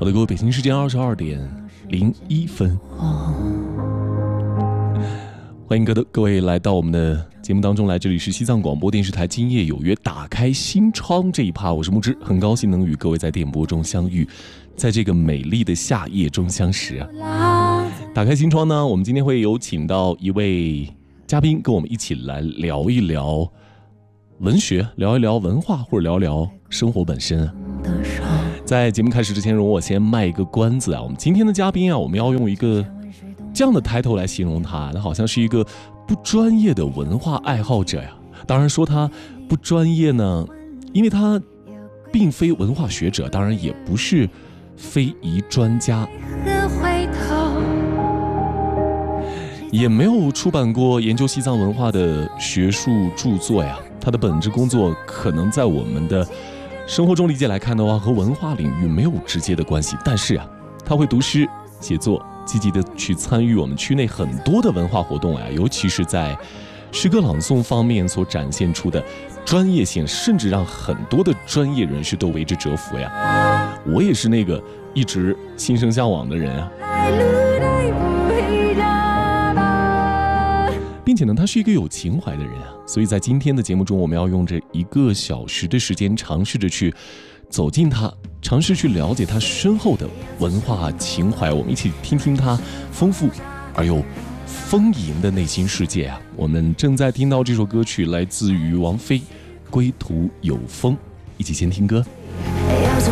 好的，各位，北京时间22:01，欢迎各位来到我们的节目当中来，这里是西藏广播电视台今夜有约打开心窗这一趴，我是木之，很高兴能与各位在电波中相遇，在这个美丽的夏夜中相识啊。打开心窗呢，我们今天会有请到一位嘉宾跟我们一起来聊一聊文学，聊一聊文化，或者聊聊生活本身啊。在节目开始之前，容我先卖一个关子啊。我们今天的嘉宾啊，我们要用一个这样的title来形容他，他好像是一个不专业的文化爱好者呀。当然说他不专业呢，因为他并非文化学者，当然也不是非遗专家，也没有出版过研究西藏文化的学术著作呀。他的本职工作可能在我们的生活中理解来看的话，和文化领域没有直接的关系，但是啊，他会读诗写作，积极的去参与我们区内很多的文化活动啊，尤其是在诗歌朗诵方面所展现出的专业性，甚至让很多的专业人士都为之折服呀。我也是那个一直心生向往的人啊。并且呢，他是一个有情怀的人啊，所以在今天的节目中，我们要用这1个小时的时间，尝试着去走进他，尝试去了解他身后的文化情怀。我们一起听听他丰富而又丰盈的内心世界啊！我们正在听到这首歌曲，来自于王菲《归途有风》，一起先听歌。